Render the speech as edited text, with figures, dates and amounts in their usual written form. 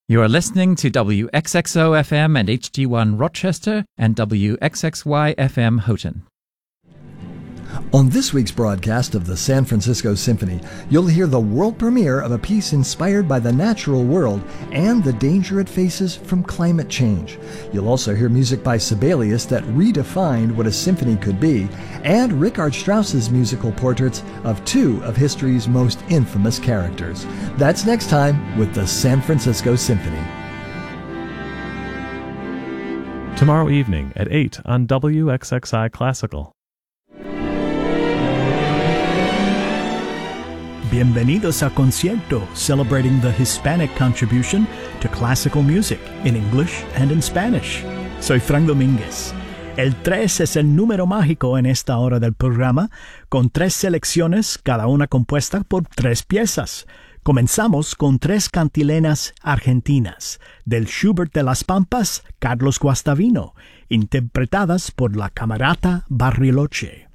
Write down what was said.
You are listening to WXXO FM and HD1 Rochester and WXXY FM Houghton. On this week's broadcast of the San Francisco Symphony, you'll hear the world premiere of a piece inspired by the natural world and the danger it faces from climate change. You'll also hear music by Sibelius that redefined what a symphony could be, and Richard Strauss's musical portraits of two of history's most infamous characters. That's next time with the San Francisco Symphony. Tomorrow evening at 8 on WXXI Classical. Bienvenidos a Concierto, celebrating the Hispanic contribution to classical music in English and in Spanish. Soy Frank Domínguez. El 3 es el número mágico en esta hora del programa, con 3 selecciones, cada una compuesta por 3 piezas. Comenzamos con 3 cantilenas argentinas, del Schubert de las Pampas, Carlos Guastavino, interpretadas por la Camerata Bariloche.